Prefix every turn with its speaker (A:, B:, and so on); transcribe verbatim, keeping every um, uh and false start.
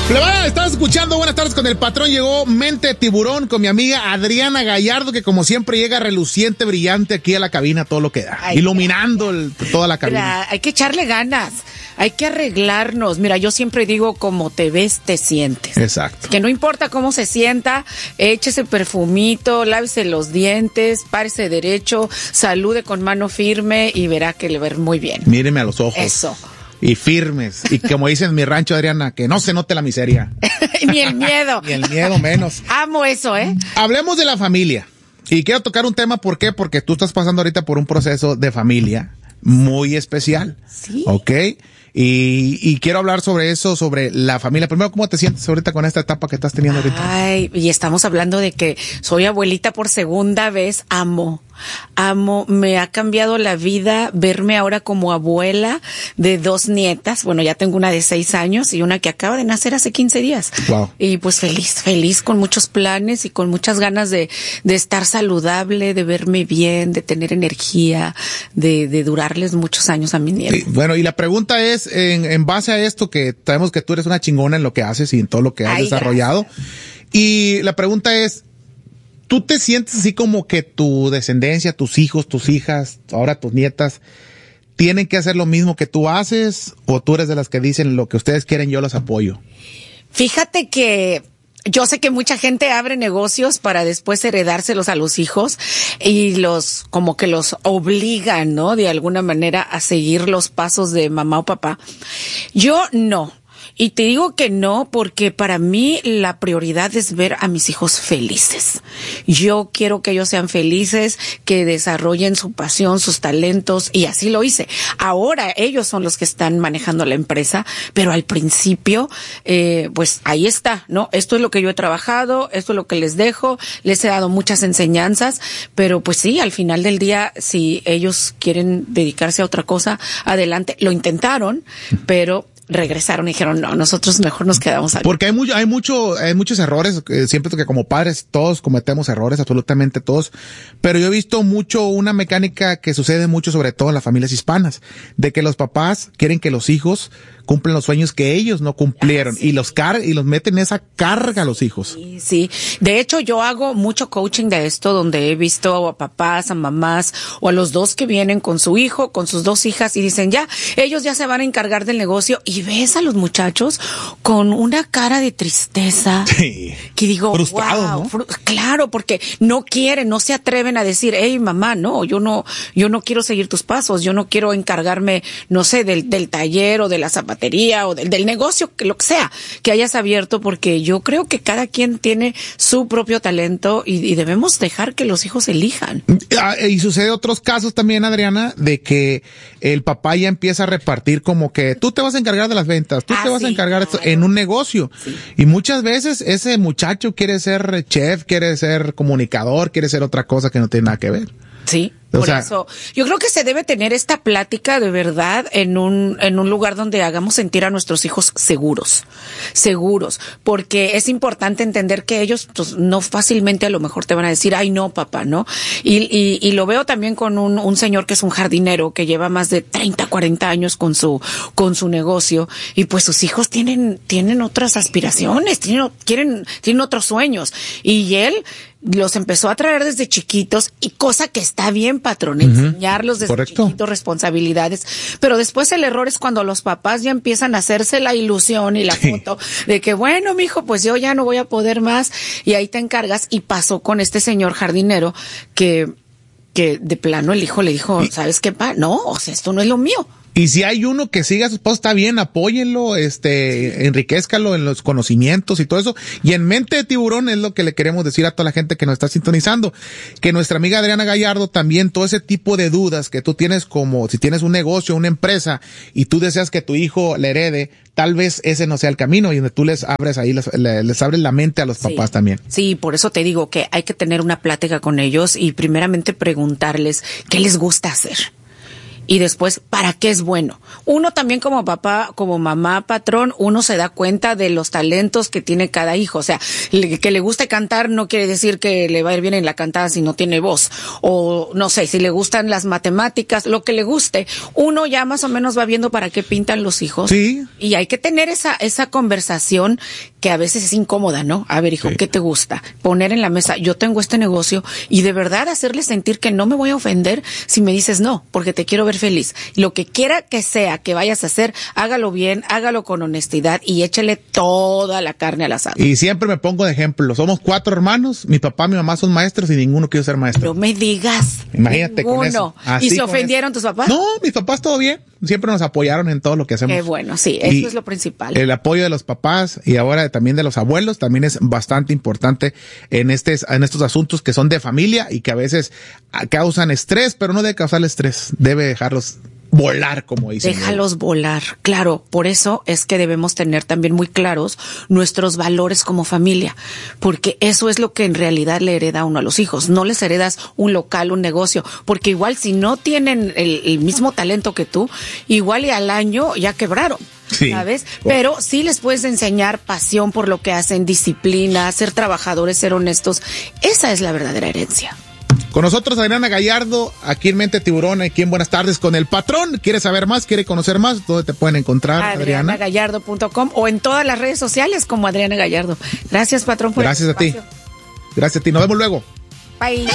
A: Plebada, estás escuchando Buenas Tardes con el Patrón. Llegó Mente Tiburón con mi amiga Adriana Gallardo, que como siempre llega reluciente, brillante aquí a la cabina, todo lo que da, Ay, iluminando el, toda la cabina.
B: Mira, hay que echarle ganas, hay que arreglarnos. Mira, yo siempre digo, como te ves, te sientes.
A: Exacto.
B: Que no importa cómo se sienta, échese perfumito, lávese los dientes, párese derecho, salude con mano firme y verá que le va a ver muy bien.
A: Míreme a los ojos.
B: Eso.
A: Y firmes. Y como dicen en mi rancho, Adriana, que no se note la miseria.
B: Ni el miedo.
A: Ni el miedo menos.
B: Amo eso, ¿eh?
A: Hablemos de la familia. Y quiero tocar un tema, ¿por qué? Porque tú estás pasando ahorita por un proceso de familia muy especial.
B: Sí.
A: ¿Ok? Y, y quiero hablar sobre eso, sobre la familia. Primero, ¿cómo te sientes ahorita con esta etapa que estás teniendo ahorita?
B: Ay, y estamos hablando de que soy abuelita por segunda vez. Amo, amo, me ha cambiado la vida verme ahora como abuela de dos nietas. Bueno, ya tengo una de seis años y una que acaba de nacer hace quince días.
A: Wow.
B: Y pues feliz, feliz, con muchos planes y con muchas ganas de, de estar saludable, de verme bien, de tener energía, de, de durarles muchos años a mis nietos.
A: Sí, bueno, y la pregunta es, en, en base a esto, que sabemos que tú eres una chingona en lo que haces y en todo lo que has
B: Ay,
A: desarrollado. Gracias. Y la pregunta es, ¿tú te sientes así como que tu descendencia, tus hijos, tus hijas, ahora tus nietas, tienen que hacer lo mismo que tú haces? ¿O tú eres de las que dicen lo que ustedes quieren, yo los apoyo?
B: Fíjate que yo sé que mucha gente abre negocios para después heredárselos a los hijos y los, como que los obligan, ¿no? De alguna manera a seguir los pasos de mamá o papá. Yo no. Y te digo que no, porque para mí la prioridad es ver a mis hijos felices. Yo quiero que ellos sean felices, que desarrollen su pasión, sus talentos, y así lo hice. Ahora ellos son los que están manejando la empresa, pero al principio, eh, pues ahí está, ¿no? Esto es lo que yo he trabajado, esto es lo que les dejo, les he dado muchas enseñanzas, pero pues sí, al final del día, si ellos quieren dedicarse a otra cosa, adelante. Lo intentaron, pero regresaron y dijeron, no, nosotros mejor nos quedamos aquí.
A: Porque hay mucho, hay mucho, hay muchos errores, eh, siempre que como padres todos cometemos errores, absolutamente todos, pero yo he visto mucho una mecánica que sucede mucho, sobre todo en las familias hispanas, de que los papás quieren que los hijos cumplen los sueños que ellos no cumplieron, ah, sí. y los car y los meten esa carga a los hijos.
B: Sí, sí. De hecho, yo hago mucho coaching de esto, donde he visto a papás, a mamás, o a los dos que vienen con su hijo, con sus dos hijas, y dicen, ya, ellos ya se van a encargar del negocio, y ves a los muchachos con una cara de tristeza.
A: Sí.
B: Que digo,
A: frustrado,
B: wow,
A: ¿no?
B: Fru- claro, porque no quieren, no se atreven a decir, hey, mamá, no, yo no, yo no quiero seguir tus pasos, yo no quiero encargarme, no sé, del, del taller o de la zapatería o del, del negocio, que lo que sea, que hayas abierto, porque yo creo que cada quien tiene su propio talento y, y debemos dejar que los hijos elijan.
A: Y sucede otros casos también, Adriana, de que el papá ya empieza a repartir como que tú te vas a encargar de las ventas, tú
B: ah,
A: te vas
B: sí,
A: a encargar
B: claro.
A: en un negocio. Sí. Y muchas veces ese muchacho quiere ser chef, quiere ser comunicador, quiere ser otra cosa que no tiene nada que ver.
B: Sí,
A: o
B: por
A: sea,
B: eso. Yo creo que se debe tener esta plática de verdad en un, en un lugar donde hagamos sentir a nuestros hijos seguros, seguros, porque es importante entender que ellos pues, no fácilmente a lo mejor te van a decir, ay no papá, ¿no? Y, y, y lo veo también con un, un señor que es un jardinero que lleva más de treinta, cuarenta años con su, con su negocio, y pues sus hijos tienen, tienen otras aspiraciones, tienen, quieren, tienen otros sueños, y él los empezó a traer desde chiquitos, y cosa que está bien, patrón, uh-huh. enseñarlos desde
A: Correcto.
B: chiquitos responsabilidades, pero después el error es cuando los papás ya empiezan a hacerse la ilusión y la sí. foto de que bueno, mijo, pues yo ya no voy a poder más, y ahí te encargas. Y pasó con este señor jardinero que que de plano el hijo le dijo, ¿sabes qué, pa? No, o sea, esto no es lo mío.
A: Y si hay uno que siga a su esposo, está bien, apóyenlo, este, enriquézcalo en los conocimientos y todo eso. Y en Mente de Tiburón es lo que le queremos decir a toda la gente que nos está sintonizando, que nuestra amiga Adriana Gallardo también, todo ese tipo de dudas que tú tienes, como si tienes un negocio, una empresa, y tú deseas que tu hijo le herede, tal vez ese no sea el camino, y donde tú les abres ahí, les, les abres la mente a los
B: sí.
A: papás también.
B: Sí, por eso te digo que hay que tener una plática con ellos y primeramente preguntarles qué les gusta hacer. y después para qué es bueno. Uno también como papá, como mamá, patrón, uno se da cuenta de los talentos que tiene cada hijo. O sea, que le guste cantar no quiere decir que le va a ir bien en la cantada si no tiene voz. O no sé, si le gustan las matemáticas, lo que le guste. Uno ya más o menos va viendo para qué pintan los hijos.
A: Sí.
B: Y hay que tener esa, esa conversación que a veces es incómoda, ¿no? A ver, hijo, sí. ¿Qué te gusta? Poner en la mesa, yo tengo este negocio, y de verdad hacerle sentir que no me voy a ofender si me dices no, porque te quiero ver feliz. Lo que quiera que sea que vayas a hacer, hágalo bien, hágalo con honestidad y échale toda la carne al asado.
A: Y siempre me pongo de ejemplo, somos cuatro hermanos, mi papá y mi mamá son maestros y ninguno quiere ser maestro.
B: No me digas.
A: Imagínate ninguno. Con eso.
B: Así ¿Y se ofendieron tus papás?
A: No, mis papás todo bien, siempre nos apoyaron en todo lo que hacemos.
B: Qué bueno, sí, eso y es lo principal.
A: El apoyo de los papás y ahora también de los abuelos también es bastante importante en este, en estos asuntos que son de familia y que a veces causan estrés, pero no debe causar estrés, debe dejarlos volar, como dicen.
B: Déjalos volar, claro. Por eso es que debemos tener también muy claros nuestros valores como familia, porque eso es lo que en realidad le hereda uno a los hijos. No les heredas un local, un negocio, porque igual si no tienen el, el mismo talento que tú, igual y al año ya quebraron. Sí. ¿Sabes? Pero sí les puedes enseñar pasión por lo que hacen, disciplina, ser trabajadores, ser honestos. Esa es la verdadera herencia.
A: Con nosotros Adriana Gallardo, aquí en Mente Tiburón, aquí en Buenas Tardes con el Patrón. ¿Quieres saber más? ¿Quieres conocer más? ¿Dónde te pueden encontrar, Adriana?
B: adriana gallardo punto com o en todas las redes sociales como Adriana Gallardo. Gracias, Patrón, por
A: Gracias a ti. Gracias a ti. Nos vemos luego.
B: Bye.